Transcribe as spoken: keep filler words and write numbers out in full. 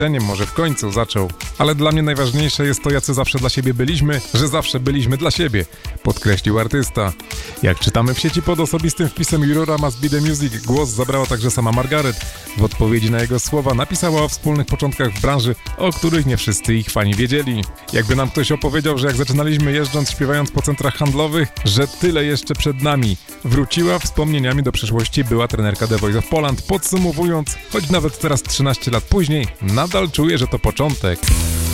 może w końcu zaczął. Ale dla mnie najważniejsze jest to, jacy zawsze dla siebie byliśmy, że zawsze byliśmy dla siebie, podkreślił artysta. Jak czytamy w sieci pod osobistym wpisem Jurora Must Be The Music, głos zabrała także sama Margaret. W odpowiedzi na jego słowa napisała o wspólnych początkach w branży, o których nie wszyscy ich fani wiedzieli. Jakby nam ktoś opowiedział, że jak zaczynaliśmy jeżdżąc, śpiewając po centrach handlowych, że tyle jeszcze przed nami. Wróciła wspomnieniami do przeszłości była trenerka The Voice of Poland, podsumowując, choć nawet teraz trzynaście lat później, nadal czuję, że to początek.